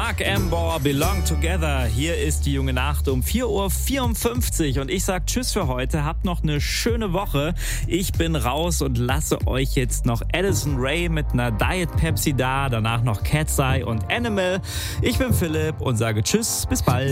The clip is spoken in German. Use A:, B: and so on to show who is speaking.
A: Mark Ambor, Belong Together. Hier ist die junge Nacht um 4:54 Uhr und ich sag Tschüss für heute. Habt noch eine schöne Woche. Ich bin raus und lasse euch jetzt noch Addison Rae mit einer Diet Pepsi da. Danach noch Cat's Eye und Animal. Ich bin Philipp und sage Tschüss, bis bald.